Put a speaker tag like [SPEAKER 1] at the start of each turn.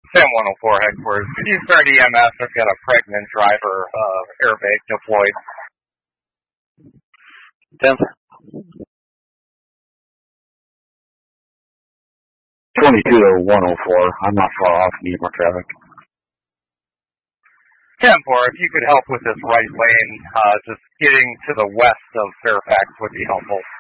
[SPEAKER 1] Sam 104 headquarters. Could you start EMS? I've got a pregnant driver, airbag deployed.
[SPEAKER 2] 10. 22 to 104. I'm not far off. Need more traffic.
[SPEAKER 1] 10-4, if you could help with this right lane, just getting to the west of Fairfax would be helpful.